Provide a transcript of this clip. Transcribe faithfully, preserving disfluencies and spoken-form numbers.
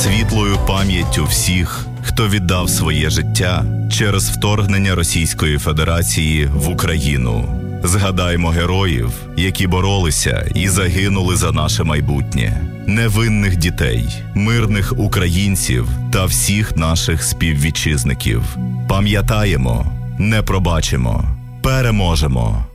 світлою пам'яттю всіх, хто віддав своє життя через вторгнення Російської Федерації в Україну. Згадаймо героїв, які боролися і загинули за наше майбутнє. Невинних дітей, мирних українців та всіх наших співвітчизників. Пам'ятаємо, не пробачимо, переможемо.